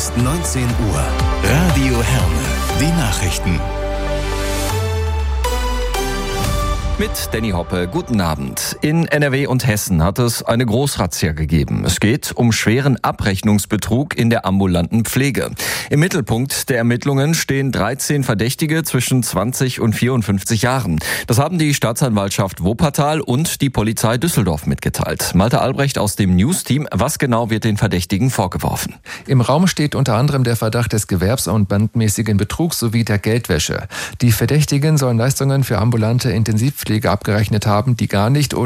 ist 19 Uhr. Radio Herne. Die Nachrichten. Mit Danny Hoppe, guten Abend. In NRW und Hessen hat es eine Großrazzia gegeben. Es geht um schweren Abrechnungsbetrug in der ambulanten Pflege. Im Mittelpunkt der Ermittlungen stehen 13 Verdächtige zwischen 20 und 54 Jahren. Das haben die Staatsanwaltschaft Wuppertal und die Polizei Düsseldorf mitgeteilt. Malte Albrecht aus dem News-Team. Was genau wird den Verdächtigen vorgeworfen? Im Raum steht unter anderem der Verdacht des gewerbs- und bandmäßigen Betrugs sowie der Geldwäsche. Die Verdächtigen sollen Leistungen für ambulante Intensivpflege abgerechnet haben, die gar nicht oder